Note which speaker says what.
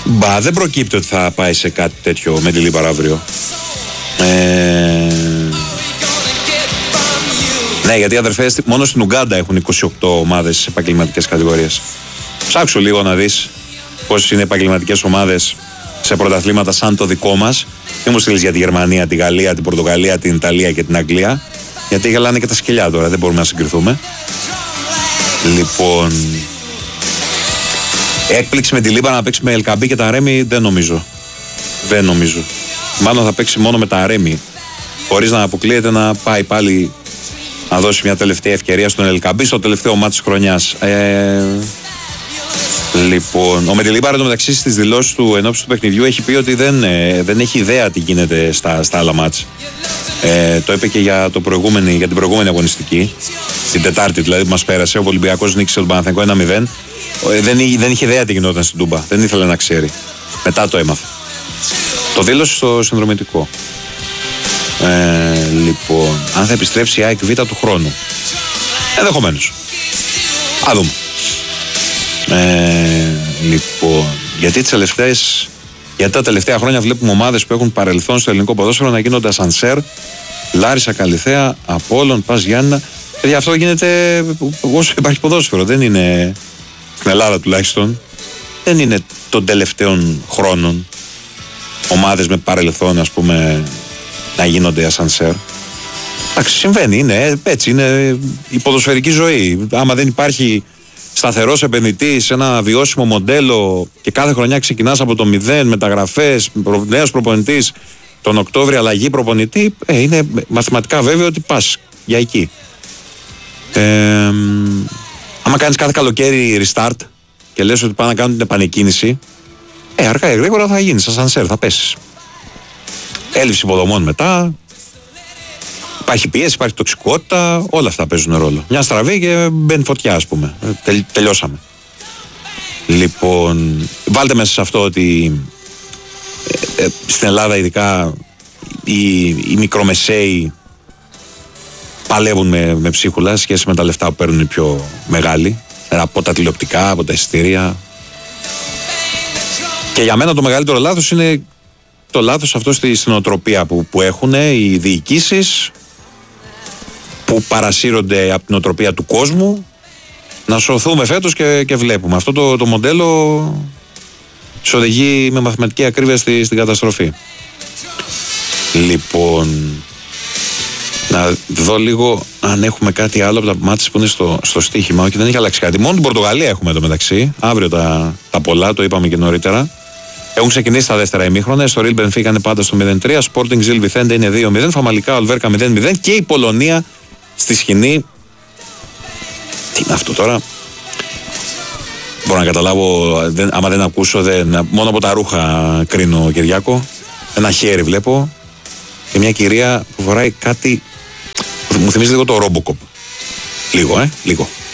Speaker 1: Μπα, δεν προκύπτει ότι θα πάει σε κάτι τέτοιο με τη Λίμπαρα αύριο. Ναι, γιατί αδερφέ, μόνο στην Ουγκάντα έχουν 28 ομάδες σε επαγγελματικές κατηγορίες. Ψάξου λίγο να δεις πόσες είναι επαγγελματικές ομάδες σε πρωταθλήματα σαν το δικό μας. Μην μου στείλεις για τη Γερμανία, τη Γαλλία, την Πορτογαλία, την Ιταλία και την Αγγλία. Γιατί γελάνε και τα σκυλιά τώρα, δεν μπορούμε να συγκριθούμε. Λοιπόν, έκπληξη με τη Λίμπα να παίξει με Ελκαμπή και τα Ρέμι δεν νομίζω. Δεν νομίζω. Μάλλον θα παίξει μόνο με τα Ρέμι. Χωρίς να αποκλείεται να πάει πάλι να δώσει μια τελευταία ευκαιρία στον Ελκαμπή στο τελευταίο μάτι της χρονιάς. Λοιπόν, ο Μεντιλίμπαρ εντωμεταξύ στις δηλώσεις του ενόψει του παιχνιδιού έχει πει ότι δεν έχει ιδέα τι γίνεται στα άλλα μάτς. Το είπε και για την προηγούμενη αγωνιστική, την Τετάρτη δηλαδή που μας πέρασε. Ο Ολυμπιακός νίκησε τον Παναθηναϊκό 1-0. Δεν είχε ιδέα τι γινόταν στην Τούμπα. Δεν ήθελε να ξέρει. Μετά το έμαθε. Το δήλωσε στο συνδρομητικό. Λοιπόν, αν θα επιστρέψει η ΑΕΚ Β του χρόνου. Ενδεχομένως. Α δούμε. Λοιπόν, γιατί τα τελευταία χρόνια βλέπουμε ομάδες που έχουν παρελθόν στο ελληνικό ποδόσφαιρο να γίνονται ασανσέρ. Λάρισα, Καλιθέα, Απόλλων, Πας Γιάννηνα. Γιατί αυτό γίνεται όσο υπάρχει ποδόσφαιρο. Δεν είναι στην Ελλάδα τουλάχιστον. Δεν είναι των τελευταίων χρόνων ομάδες με παρελθόν, ας πούμε, να γίνονται ασανσέρ. Εντάξει, συμβαίνει, είναι έτσι, είναι η ποδοσφαιρική ζωή. Άμα δεν υπάρχει σταθερός επενδυτής, ένα βιώσιμο μοντέλο και κάθε χρονιά ξεκινάς από το 0, μεταγραφές, νέος προπονητής, τον Οκτώβριο αλλαγή προπονητή, είναι μαθηματικά βέβαιο ότι πας για εκεί. Άμα κάνεις κάθε καλοκαίρι restart και λες ότι πάνε να κάνουν την επανεκκίνηση, αργά ή γρήγορα θα γίνεις ασανσέρ, θα πέσεις. Έλλειψη υποδομών μετά, υπάρχει πίεση, υπάρχει τοξικότητα, όλα αυτά παίζουν ρόλο. Μια στραβή και μπαίνει φωτιά, ας πούμε. Τελειώσαμε. Λοιπόν, βάλτε μέσα σε αυτό ότι στην Ελλάδα ειδικά οι μικρομεσαίοι παλεύουν με ψίχουλα σχέση με τα λεφτά που παίρνουν οι πιο μεγάλοι, από τα τηλεοπτικά, από τα εισιτήρια. Και για μένα το μεγαλύτερο λάθος είναι το λάθος αυτό στην νοοτροπία που έχουν οι διοικήσεις, που παρασύρονται από την νοοτροπία του κόσμου. Να σωθούμε φέτος και βλέπουμε. Αυτό το μοντέλο τους οδηγεί με μαθηματική ακρίβεια στην καταστροφή. Λοιπόν, να δω λίγο αν έχουμε κάτι άλλο από τα μάτια που είναι στο στοίχημα. Όχι, δεν έχει αλλάξει κάτι. Μόνο την Πορτογαλία έχουμε εδώ μεταξύ. Αύριο τα πολλά, το είπαμε και νωρίτερα. Έχουν ξεκινήσει τα δεύτερα ημίχρονα. Στο Real Benfica είναι πάντα στο 0-3. Sporting Gil Vicente είναι 2-0. Φαμαλικά Ολβέρκα 0-0. Και η Πολωνία στη σκηνή. Τι είναι αυτό τώρα. Μπορώ να καταλάβω. Άμα δεν ακούσω, μόνο από τα ρούχα κρίνω, Κυριάκο. Ένα χέρι βλέπω. Και μια κυρία που φοράει κάτι. Μου θυμίζει λίγο το Robocop. Λίγο.